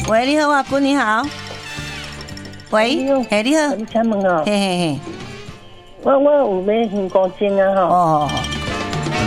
喂，你好，阿君你好。喂，嘿，你好。 你请问哦， 嘿嘿嘿。 我有买香菇精啊吼。 哦。